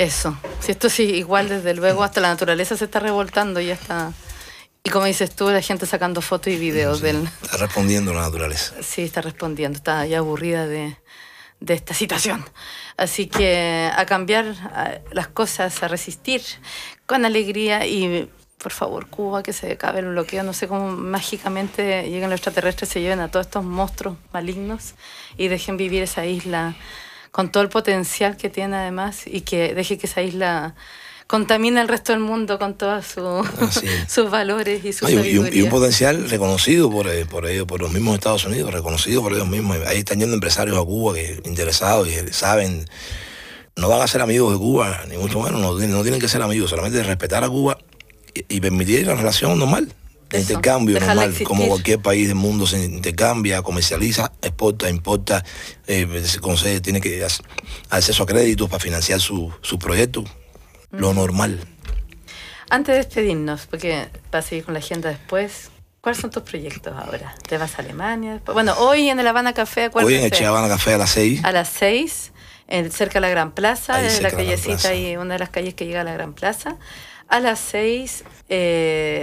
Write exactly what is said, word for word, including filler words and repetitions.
Eso. Si esto sí, igual desde luego hasta la naturaleza se está revoltando y ya está. Y como dices tú, la gente sacando fotos y videos Sí, del... está respondiendo la naturaleza. Sí, está respondiendo, está ya aburrida de, de esta situación. Así que a cambiar a las cosas, a resistir con alegría y, por favor, Cuba, que se acabe el bloqueo. No sé cómo mágicamente lleguen los extraterrestres, se lleven a todos estos monstruos malignos y dejen vivir esa isla con todo el potencial que tiene además y que deje que esa isla contamine el resto del mundo con todos su, sus valores y su no, sabiduría. Y un, y un potencial reconocido por, por ellos, por los mismos Estados Unidos, reconocido por ellos mismos. Ahí están yendo empresarios a Cuba que interesados y saben, no van a ser amigos de Cuba, ni mucho menos, no, no tienen que ser amigos, solamente respetar a Cuba y, y permitir la relación normal. De Eso, intercambio normal, existir. Como cualquier país del mundo se intercambia, comercializa, exporta, importa, eh, se concede, tiene que hacer acceso a créditos para financiar sus su proyectos, mm. lo normal. Antes de despedirnos, porque vas a seguir con la agenda después, ¿cuáles son tus proyectos ahora? ¿Te vas a Alemania? Bueno, hoy en el Habana Café, ¿cuál Hoy en el Habana Café a las seis. A las seis, en, cerca de la Gran Plaza, en la callecita y una de las calles que llega a la Gran Plaza. A las seis... Eh,